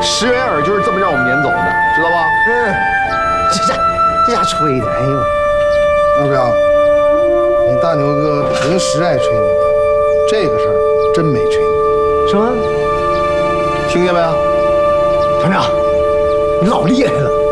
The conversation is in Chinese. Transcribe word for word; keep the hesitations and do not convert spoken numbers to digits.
石原尔就是这么让我们撵走的，知道吧？ 嗯，这家这家吹的，哎呦， 要不要？你大牛哥平时爱吹牛，这个事儿真没吹牛， 什么？ 听见没有？ 团长，你老厉害了。